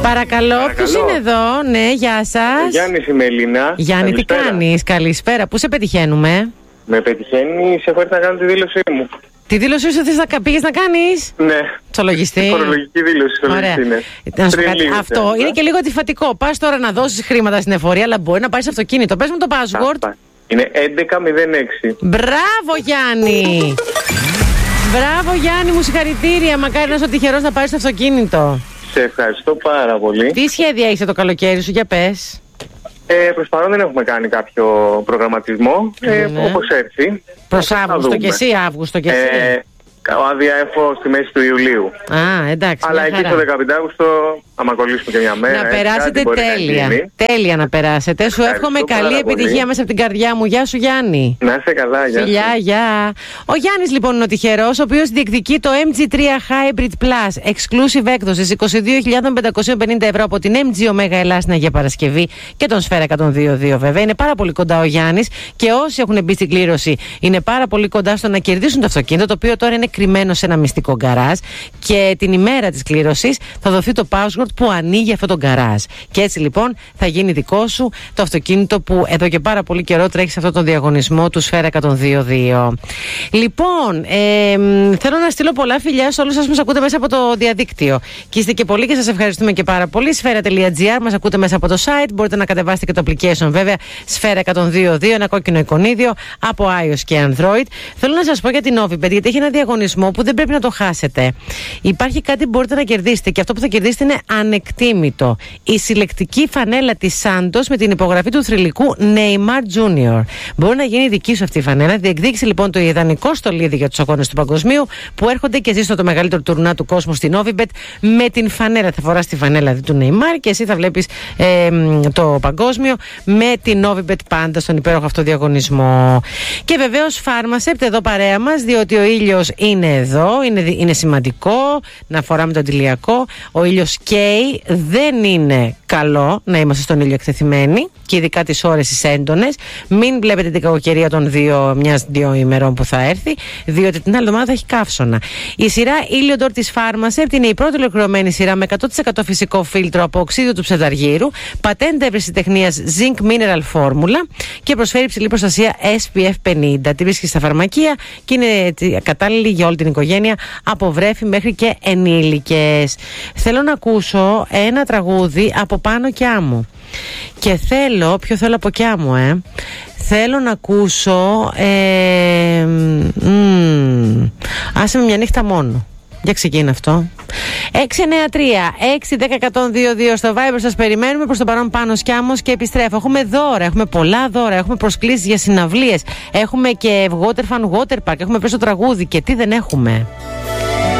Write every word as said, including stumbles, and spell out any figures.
Παρακαλώ, ποιος είναι εδώ? Ναι, γεια σας. Γιάννης είμαι, Ελίνα. Γιάννη, τι κάνεις? Καλησπέρα. Πού σε πετυχαίνουμε? Με πετυχαίνει, σε χωρίς να κάνω τη δήλωσή μου. Τη δήλωσή σου θες να πήγες να κάνεις? Ναι. Στο λογιστή. Φορολογική δήλωση στο λογιστή, ναι. Να σου κάτι, αυτό είναι, είναι και λίγο αντιφατικό. Πας τώρα να δώσεις χρήματα στην εφορία, αλλά μπορεί να πάρεις αυτοκίνητο. Πες μου το password. Είναι έντεκα μηδέν έξι. Μπράβο, Γιάννη! Μπράβο, Γιάννη, μου συγχαρητήρια. Μακάρι να είσαι τυχερός να πάρεις το αυτοκίνητο. Σε ευχαριστώ πάρα πολύ. Τι σχέδια έχεις το καλοκαίρι σου, για πες? Ε, προς παρόν δεν έχουμε κάνει κάποιο προγραμματισμό. Ε, ναι. Όπως έρθει. Προς Αύγουστο και εσύ, Αύγουστο και εσύ. Ε, άδεια έχω στη μέση του Ιουλίου. Α, εντάξει. Αλλά εκεί στο δεκαπέντε Αύγουστο, άμα κολλήσουμε και μια μέρα. Να περάσετε τέλεια. Να τέλεια να περάσετε. Σου εύχομαι καλή επιτυχία πολύ. Μέσα από την καρδιά μου. Γεια σου, Γιάννη. Να είσαι καλά, γεια. Φιλιά, γεια. Ο Γιάννης λοιπόν είναι ο τυχερός, ο οποίος διεκδικεί το εμ τζι τρία Hybrid Plus exclusive έκδοση είκοσι δύο χιλιάδες πεντακόσια πενήντα ευρώ από την εμ τζι Omega Ελλάς στην Αγία Παρασκευή και τον Σφαίρα εκατόν δύο δύο βέβαια. Είναι πάρα πολύ κοντά ο Γιάννης και όσοι έχουν μπει στην κλήρωση είναι πάρα πολύ κοντά στο να κερδίσουν το αυτοκίνητο, το οποίο τώρα είναι κρυμμένο σε ένα μυστικό γκαράζ και την ημέρα της κλήρωσης θα δοθεί το password που ανοίγει αυτό το γκαράζ. Και έτσι λοιπόν θα γίνει δικό σου το αυτοκίνητο που εδώ και πάρα πολύ καιρό τρέχει σε αυτόν τον διαγωνισμό του Σφαίρα εκατόν δύο δύο. Λοιπόν, ε, θέλω να στείλω πολλά φιλιά σε όλους σας που μας ακούτε μέσα από το διαδίκτυο. Και είστε και πολλοί και σας ευχαριστούμε και πάρα πολύ. Σφαίρα τελεία τζι άρ, μας ακούτε μέσα από το site. Μπορείτε να κατεβάσετε και το application βέβαια. Σφαίρα εκατόν δύο δύο, ένα κόκκινο εικονίδιο από iOS και Android. Θέλω να σας πω για την Novibet, γιατί έχει ένα διαγωνισμό που δεν πρέπει να το χάσετε. Υπάρχει κάτι που μπορείτε να κερδίσετε και αυτό που θα κερδίσετε είναι ανεκτήμητο. Η συλλεκτική φανέλα της Santos με την υπογραφή του θρυλικού Neymar Junior. Μπορεί να γίνει δική σου αυτή η φανέλα. Διεκδίκησε λοιπόν το ιδανικό στολίδι για τους αγώνες του παγκοσμίου που έρχονται και ζεις το μεγαλύτερο τουρνά του κόσμου στην Novibet με την φανέλα. Θα φοράς τη φανέλα του Neymar και εσύ θα βλέπεις ε, το παγκόσμιο με την Novibet πάντα στον υπέροχο αυτό διαγωνισμό. Και βεβαίως Pharmasep εδώ παρέα μας, διότι ο ήλιος είναι εδώ, είναι, είναι σημαντικό να φοράμε το αντιλιακό. Ο ήλιος καίει, δεν είναι καλό να είμαστε στον ήλιο εκτεθειμένοι και ειδικά τις ώρες τις έντονες. Μην βλέπετε την κακοκαιρία των δύο, μιας-δύο ημερών που θα έρθει, διότι την άλλη εβδομάδα θα έχει καύσωνα. Η σειρά Iliodor της Pharmasep είναι η πρώτη ολοκληρωμένη σειρά με εκατό τοις εκατό φυσικό φίλτρο από οξύδιο του ψευδαργύρου, πατέντα ευρεσιτεχνίας Zinc Mineral Formula και προσφέρει υψηλή προστασία ες πι εφ πενήντα. Τη βρίσκει στα φαρμακεία και είναι κατάλληλη για όλη την οικογένεια, από βρέφη μέχρι και ενήλικες. Θέλω να ακούσω ένα τραγούδι από Πάνο και Άμμο. Και θέλω, ποιο θέλω από Κιάμο, ε? Θέλω να ακούσω ε, μ, άσε με μια νύχτα μόνο. Για ξεκίνα αυτό. έξι εννιά τρία έξι ένα μηδέν ένα μηδέν δύο δύο στο Viber σας περιμένουμε. Προς το παρόν Πάνος και Άμμος και επιστρέφω. Έχουμε δώρα, έχουμε πολλά δώρα, έχουμε προσκλήσεις για συναυλίες, έχουμε και Water Fun Water Park, έχουμε πίσω τραγούδι και τι δεν έχουμε.